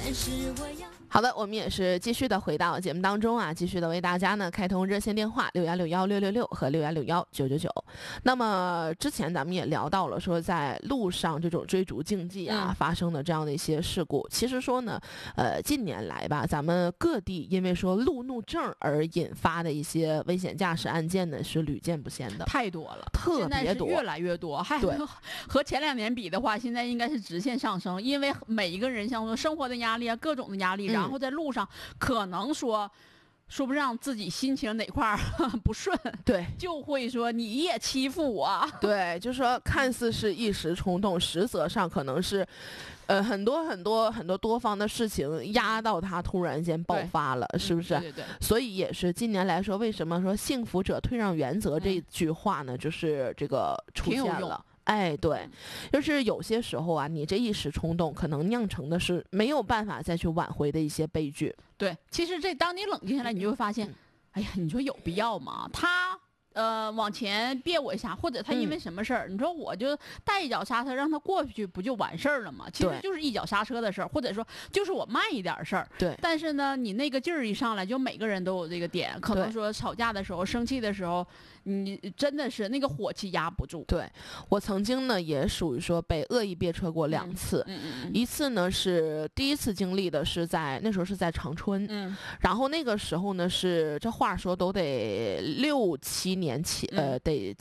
好的，我们也是继续的回到节目当中啊，继续的为大家呢开通热线电话61616666和61619999。那么之前咱们也聊到了说，在路上这种追逐竞技啊发生的这样的一些事故，其实说呢，近年来吧，咱们各地因为说路怒症而引发的一些危险驾驶案件呢是屡见不鲜的， 太多了， 特别多， 越来越多。还和前2年比的话，现在应该是直线上升，因为每一个人像说生活的压力啊，各种的压力，然后在路上可能说不上自己心情哪块不顺， 对， 就会说你也欺负我， 对，就说看似是一时冲动，实则上可能是，很多多方的事情压到他突然间爆发了，是不是？ 对对对。 所以也是近年来说，为什么说幸福者退让原则这句话呢？就是这个出现了。哎，对，就是有些时候啊，你这一时冲动，可能酿成的是没有办法再去挽回的一些悲剧。 对，其实当你冷静下来，你就会发现，哎呀，你说有必要吗？他往前别我一下，或者他因为什么事儿，你说我就带一脚刹车让他过去，不就完事儿了吗？其实就是一脚刹车的事儿，或者说就是我慢一点事儿。 对。 但是呢，你那个劲儿一上来，就每个人都有这个点，可能说吵架的时候、生气的时候，你真的是那个火气压不住。 对，我曾经呢也属于说被恶意别车过2次，一次呢是第一次经历的是那时候是在长春，然后那个时候呢是这话说都得6、7年前，得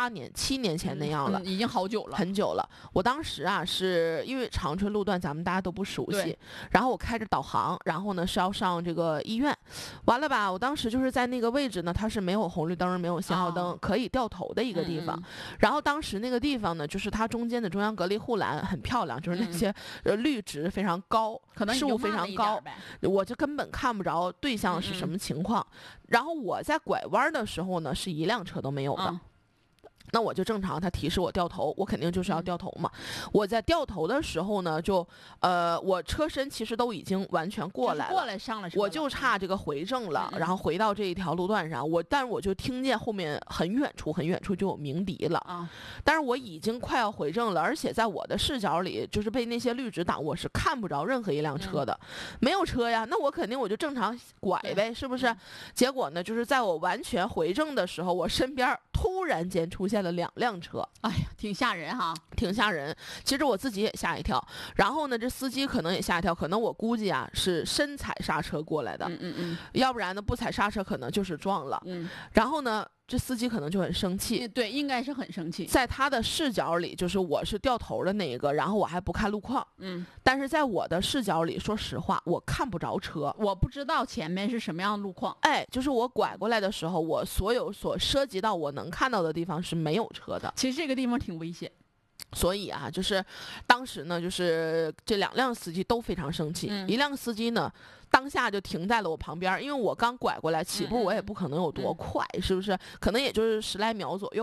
7年前那样了， 已经好久了， 很久了。我当时啊是因为长春路段咱们大家都不熟悉，然后我开着导航，然后呢是要上这个医院，完了吧，我当时就是在那个位置呢，它是没有红绿灯，没有信号灯，可以掉头的一个地方。然后当时那个地方呢，就是它中间的中央隔离护栏很漂亮，就是那些绿植非常高， 可能树木非常高，我就根本看不着对象是什么情况。然后我在拐弯的时候呢，是一辆车都没有的。那我就正常，他提示我掉头，我肯定就是要掉头嘛。我在掉头的时候呢，就我车身其实都已经完全过来了， 上了， 我就差这个回正了，然后回到这一条路段上，但是我就听见后面很远处就有鸣笛了，但是我已经快要回正了，而且在我的视角里，就是被那些绿植挡，我是看不着任何一辆车的，没有车呀，那我肯定我就正常拐呗，是不是？结果呢，就是在我完全回正的时候，我身边突然间出现了2辆车， 哎呀，挺吓人哈， 挺吓人。其实我自己也吓一跳，然后呢，这司机可能也吓一跳，可能我估计啊是深踩刹车过来的，要不然呢不踩刹车可能就是撞了，然后呢。这司机可能就很生气， 对，应该是很生气。 在他的视角里，就是我是掉头的那一个，然后我还不看路况，但是在我的视角里，说实话，我看不着车， 我不知道前面是什么样的路况。 哎，就是我拐过来的时候，我所涉及到我能看到的地方是没有车的。 其实这个地方挺危险。 所以啊，就是当时呢，就是这2辆司机都非常生气，一辆司机呢当下就停在了我旁边，因为我刚拐过来，起步我也不可能有多快，是不是？可能也就是10来秒左右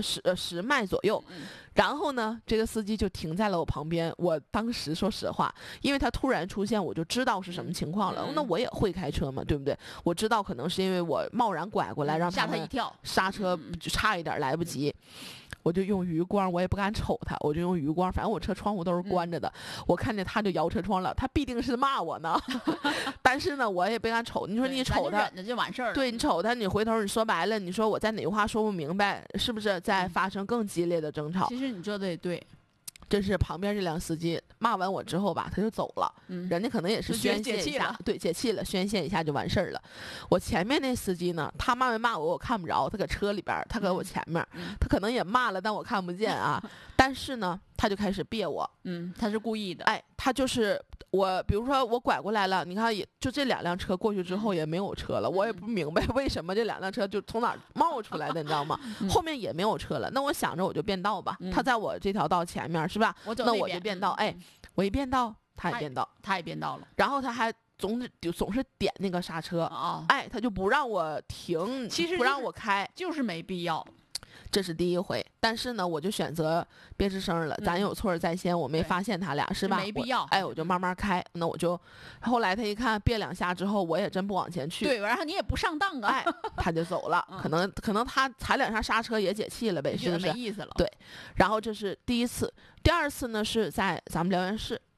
，10迈左右。然后呢，这个司机就停在了我旁边。我当时说实话，因为他突然出现，我就知道是什么情况了。那我也会开车嘛，对不对？我知道可能是因为我贸然拐过来，让吓他一跳， 刹车就差一点来不及。我就用余光，我也不敢瞅他，我就用余光，反正我车窗户都是关着的，我看见他就摇车窗了，他必定是骂我呢。但是呢，我也不敢瞅。你说你瞅他， 忍着就完事儿了。 对，你瞅他，你回头你说白了，你说我在哪句话说不明白，是不是在发生更激烈的争吵？ 其实你说的也对。 这是旁边这辆司机骂完我之后吧，他就走了，人家可能也是宣泄一下，对，解气了，宣泄一下就完事儿了。我前面那司机呢，他骂没骂我看不着，他搁车里边，他搁我前面，他可能也骂了，但我看不见啊。但是呢，他就开始别我， 他是故意的， 哎，他就是我，比如说我拐过来了，你看也就这2辆车过去之后也没有车了，我也不明白为什么这2辆车就从哪儿冒出来的，你知道吗？后面也没有车了，那我想着我就变道吧，他在我这条道前面是吧？那我就变道，哎，我一变道，他也变道， 他也变道了， 然后他还总是点那个刹车，哎，他就不让我停， 其实不让我开， 就是没必要。 这是第一回，但是呢，我就选择别吱声了，咱有错在先，我没发现他俩是吧？ 没必要。 哎，我就慢慢开，那我就后来他一看别2下之后，我也真不往前去。 对，然后你也不上当啊， 哎，他就走了，可能他踩2下刹车也解气了呗，是不是？ 没意思了。 对，然后这是第一次，第2次呢是在咱们辽源市。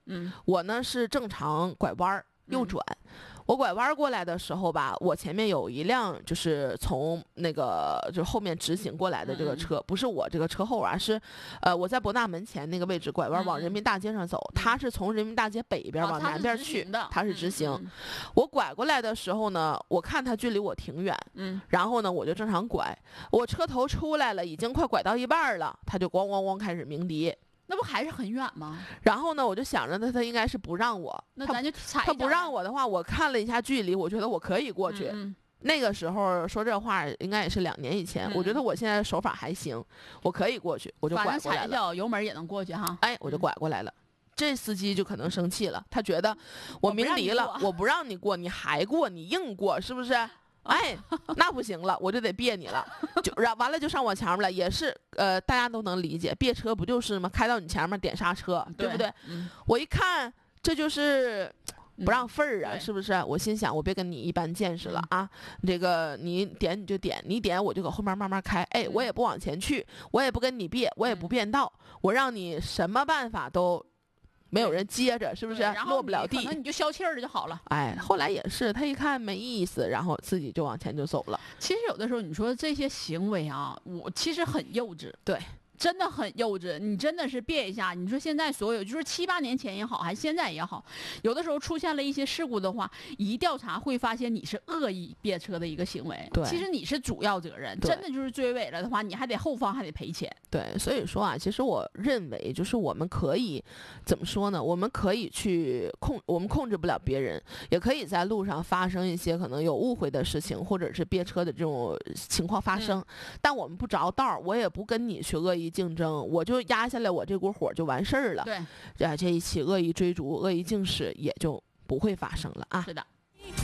我呢是正常拐弯右转。我拐弯过来的时候吧，我前面有一辆就是从那个就后面直行过来的这个车，不是我这个车后啊，是我在博大门前那个位置拐弯往人民大街上走，他是从人民大街北边往南边去，他是直行。我拐过来的时候呢，我看他距离我挺远，然后呢我就正常拐，我车头出来了，已经快拐到一半了，他就咣咣咣开始鸣笛。 那不还是很远吗？ 然后呢，我就想着他应该是不让我， 那咱就踩。 他不让我的话，我看了一下距离，我觉得我可以过去。那个时候说这话应该也是2年以前，我觉得我现在手法还行，我可以过去，我就拐过来了。 反正踩一脚油门也能过去哈。 哎，我就拐过来了。这司机就可能生气了，他觉得我鸣笛了，我不让你过，你还过，你硬过是不是？哎，那不行了，我就得别你了，完了就上我前面了，也是大家都能理解，别车不就是吗？开到你前面点刹车，对不对？我一看这就是不让份儿啊，是不是？我心想我别跟你一般见识了啊，这个你点你就点，你点我就搁后面慢慢开，哎，我也不往前去，我也不跟你别，我也不变道，我让你什么办法都没有人接着，是不是落不了地？ 可能你就消气儿就好了。 哎，后来也是，他一看没意思，然后自己就往前就走了。 其实有的时候你说这些行为啊，我其实很幼稚。 对。 真的很幼稚，你真的是别一下。你说现在所有就是7、8年前也好，还现在也好，有的时候出现了一些事故的话，一调查会发现你是恶意别车的一个行为。 对， 其实你是主要责任，真的就是追尾了的话，你还得后方还得赔钱。 对，所以说啊，其实我认为就是我们可以怎么说呢？我们可以去我们控制不了别人，也可以在路上发生一些可能有误会的事情，或者是别车的这种情况发生，但我们不着道，我也不跟你去恶意竞争，我就压下来我这股火就完事儿了。 对， 这一起恶意追逐、恶意竞驶也就不会发生了啊。 是的。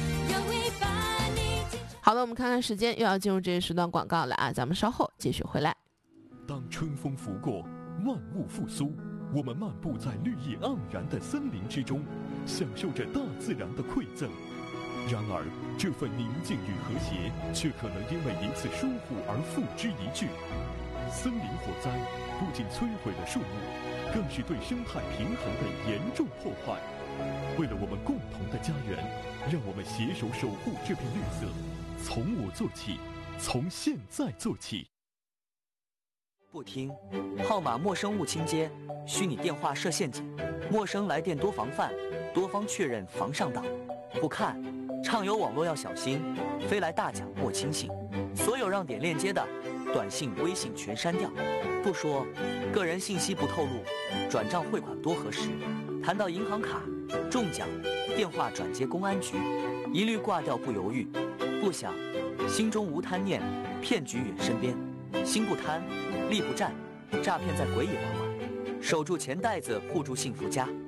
好的，我们看看时间，又要进入这一时段广告了啊，咱们稍后继续回来。 当春风拂过，万物复苏，我们漫步在绿意盎然的森林之中，享受着大自然的馈赠。然而，这份宁静与和谐，却可能因为一次疏忽而付之一炬。森林火灾不仅摧毁了树木，更是对生态平衡的严重破坏。为了我们共同的家园，让我们携手守护这片绿色，从我做起，从现在做起。 不听，号码陌生勿轻接，虚拟电话设陷阱，陌生来电多防范，多方确认防上当。不看，畅游网络要小心，飞来大奖莫轻信。所有让点链接的，短信、微信全删掉。不说，个人信息不透露，转账汇款多核实。谈到银行卡、中奖、电话转接公安局，一律挂掉不犹豫。不想，心中无贪念，骗局远身边。心不贪，力不战，诈骗在鬼也不管。守住钱袋子，护住幸福家。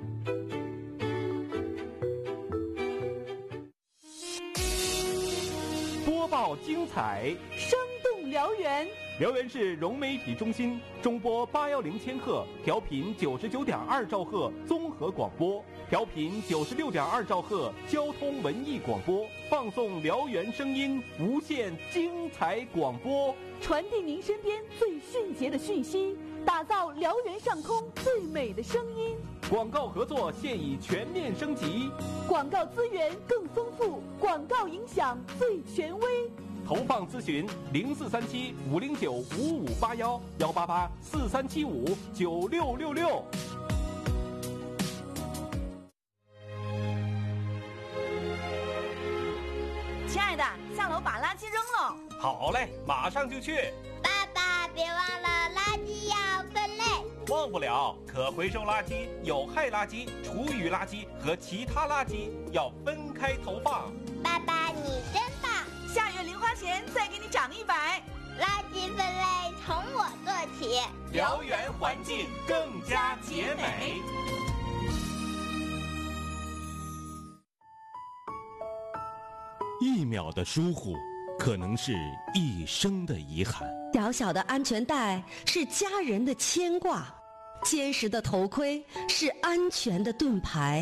播报精彩， 生动辽源。 辽源市融媒体中心中波810千赫，调频99.2兆赫综合广播，调频96.2兆赫交通文艺广播，放送辽源声音，无限精彩广播， 传递您身边最迅捷的讯息，打造辽源上空最美的声音。 广告合作现已全面升级， 广告资源更丰富，广告影响最权威。 投放咨询0437-509-5581，188-4375-9666。 亲爱的，下楼把垃圾扔了。 好嘞，马上就去。 爸爸，别忘了垃圾要分类。 忘不了，可回收垃圾、有害垃圾、厨余垃圾和其他垃圾要分开投放。 爸爸，你真棒！ 下月零花钱再给你涨100。 垃圾分类从我做起， 辽源环境更加洁美。 1秒的疏忽，可能是一生的遗憾。 小小的安全带是家人的牵挂，坚实的头盔是安全的盾牌。